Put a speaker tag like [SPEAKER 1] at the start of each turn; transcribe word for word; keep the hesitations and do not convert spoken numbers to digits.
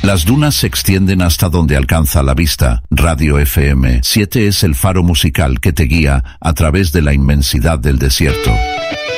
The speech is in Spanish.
[SPEAKER 1] Las dunas se extienden hasta donde alcanza la vista. Radio F M siete es el faro musical que te guía a través de la inmensidad del desierto.